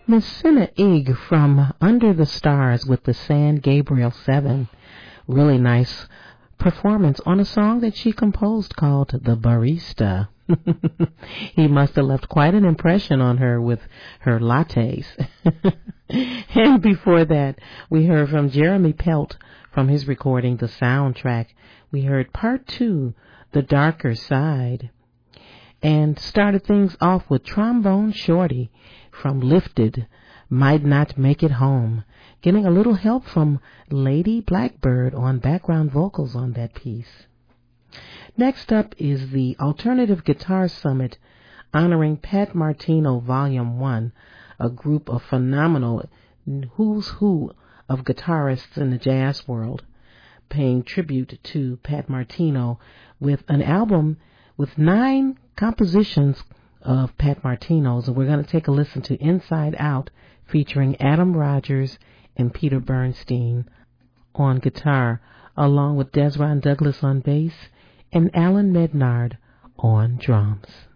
Miss Senna Ig from Under the Stars with the San Gabriel 7. Really nice performance on a song that she composed called The Barista. He must have left quite an impression on her with her lattes. And before that, we heard from Jeremy Pelt from his recording The Soundtrack. We heard Part 2, The Darker Side. And started things off with Trombone Shorty from Lifted, Might Not Make It Home, getting a little help from Lady Blackbird on background vocals on that piece. Next up is the Alternative Guitar Summit honoring Pat Martino Volume 1, a group of phenomenal who's who of guitarists in the jazz world, paying tribute to Pat Martino with an album with 9 compositions of Pat Martino's, and we're going to take a listen to Inside Out featuring Adam Rogers and Peter Bernstein on guitar, along with Desron Douglas on bass and Alan Mednard on drums.